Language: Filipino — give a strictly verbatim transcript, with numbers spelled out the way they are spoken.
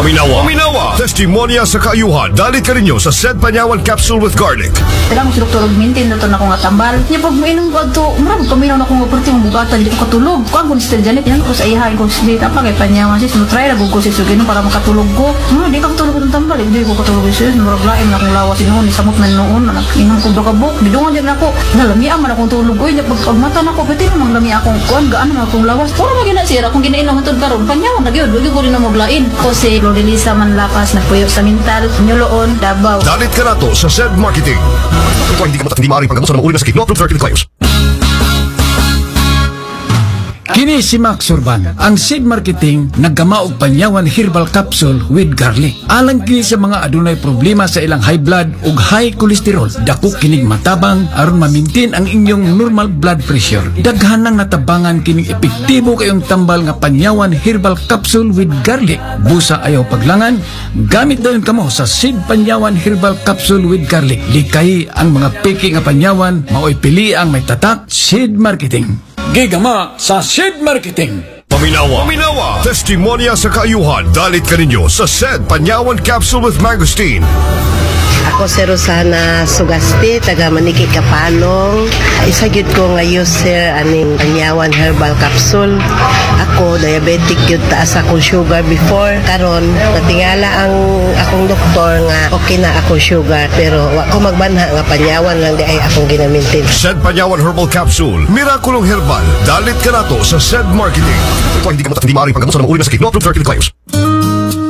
Paminawa. Paminawa. Testimonya sa kaayuhan. Dalit ka ninyo sa Sed Panyawan Capsule with Garlic. Tala mo si Doktor Mintin na ito na ko nga tambal. Niya pag mainom ko ito, marami paminaw na kong operati mong bugatan, hindi ko katulog. Kuan ko ni Sister Janet, yan ko sa ihain ko si Dita pa kay Panyawan sis. No try na ko si Sugino para makatulog ko. Hmm, di ka katulog itong tambal. Hindi ko katulog sis. Muraglaim na akong lawas noon. Isamot man noon. Inom ko bakabok. Bidungan din ako. Nalamiang man akong tulog ko. Pag pagmata na ko, pati naman lami akong kuan. Gaan naman akong lawas. Puro na ginasira. Kung ginainom ito karon Panyawan na yun. Huwag ko rin na maglain. Kasi Lorelisa Manlapas nagpuyo sa mental. Nyoloon, Davao. Dalit ka na to sa Sed Marketing. Ito hindi ka matat, hindi maaaring paggamot sa mga uri na sakit. No approved therapeutic claims. Kini si Max Urban, ang Seed Marketing naggamaog Panyawan Herbal Capsule with Garlic. Alang kini sa mga adunay problema sa ilang high blood ug high cholesterol. Dako kining matabang aron ma-maintain ang inyong normal blood pressure. Daghan nang natabangan kining epektibo kayong tambal nga Panyawan Herbal Capsule with Garlic. Busa ayaw paglangan, gamit dayon kamo sa Seed Panyawan Herbal Capsule with Garlic. Likay ang mga piki nga Panyawan, maoy pili ang may tatak. Seed Marketing. Gigama sa Seed Marketing. Paminawa. Paminawa. Testimonya sa kaayuhan. Dalit ka ninyo sa Sed Panyawan Capsule with Mangosteen. Ako si Rosana Sugasti, taga Maniki Kapalong. Isa gyud ko nga user aning Panyawan Herbal Capsule. Ako diabetic gyud, taas akong sugar before. Karon natingala ang akong doktor nga okay na ako sugar, pero wa ko magbanha nga Panyawan lang di ay akong ginamintin. Sed Panyawan Herbal Capsule. Mirakulong herbal. Dalit ka na to sa Sed Marketing. Ito hindi ka matat, hindi maaaring paggamot sa mga uri na sakit. No approved therapeutic claims.